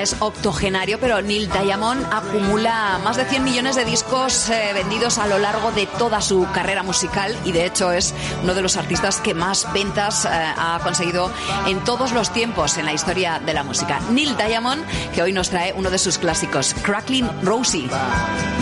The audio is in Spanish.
es octogenario, pero Neil Diamond acumula más de 100 millones de discos vendidos a lo largo de toda su carrera musical y de hecho es uno de los artistas que más ventas ha conseguido en todos los tiempos en la historia de la música. Neil Diamond, que hoy nos trae uno de sus clásicos, Crackling Rosie.